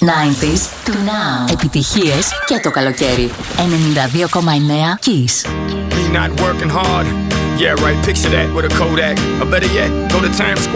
90s to now. Επιτυχίες και το καλοκαίρι. 92,9 Kiss. Me not working hard. Yeah, right. Picture that with a Kodak. Or better yet, go to Times Square.